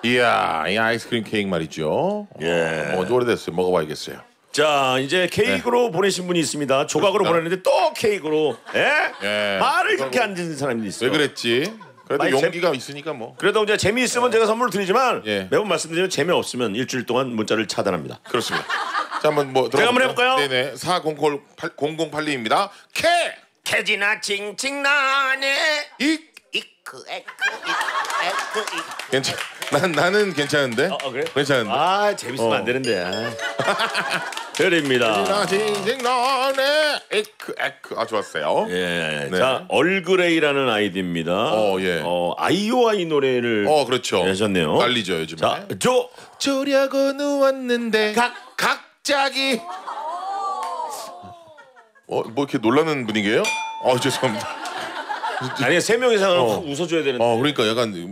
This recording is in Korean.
이야, 이 아이스크림 케이크 말이죠. 예. 오래됐어요. 먹어봐야겠어요. 자, 이제 케이크로 보내신 분이 있습니다. 조각으로 그렇습니다. 보냈는데 또 케이크로. 예? 예. 말을 그렇게 안 듣는 사람이 있어요. 왜 그랬지? 그래도 많이 용기가 있으니까 뭐. 그래도 이제 재미있으면 제가 선물을 드리지만 예. 매번 말씀드리면 재미없으면 일주일 동안 문자를 차단합니다. 그렇습니다. 자, 한번 뭐 제가 한번 해볼까요? 네네. 40080082입니다. 캐지나 칭칭 나네 이크 에크 괜찮. 나는 괜찮은데. 그래? 괜찮은데. 아 재밌으면 안 되는데. 드립니다. 나네 에크. 아, 좋았어요. 예. 네. 자, 얼그레이라는 아이디입니다. 예. 아이오아이 노래를 그렇죠. 내셨네요. 난리죠 요즘에. 자, 조려고 누웠는데 갑자기 뭐 이렇게 놀라는 분위기예요? 죄송합니다. 아니 세 명 이상은 확 웃어줘야 되는데. 그러니까 약간